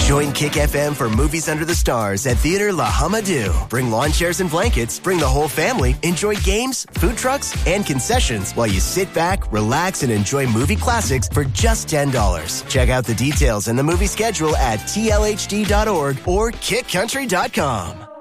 Join Kick FM for Movies Under the Stars at Theater La Hamadou. Bring lawn chairs and blankets, bring the whole family, enjoy games, food trucks, and concessions while you sit back, relax, and enjoy movie classics for just $10. Check out the details and the movie schedule at tlhd.org or kickcountry.com.